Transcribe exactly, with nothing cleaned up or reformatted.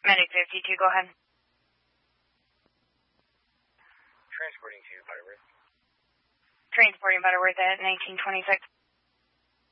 Medic fifty-two, go ahead. Transporting to Butterworth. Transporting Butterworth at nineteen twenty-six.